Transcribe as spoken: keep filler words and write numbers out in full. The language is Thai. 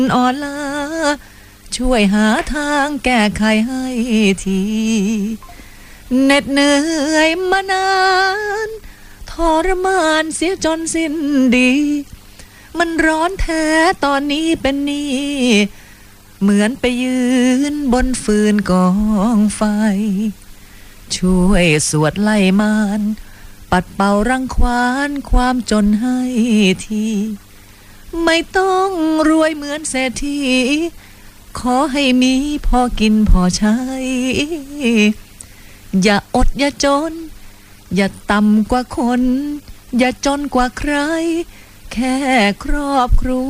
อ่อนล้าช่วยหาทางแก้ไขให้ทีเหน็ดเหนื่อยมานานทรมานเสียจนสิ้นดีมันร้อนแท้ตอนนี้เป็นนี่เหมือนไปยืนบนฟืนกองไฟช่วยสวดไล่มารปัดเป่ารังควานความจนให้ทีไม่ต้องรวยเหมือนเศรษฐีขอให้มีพอกินพอใช้อย่าอดอย่าจนอย่าต่ำกว่าคนอย่าจนกว่าใครแค่ครอบครัว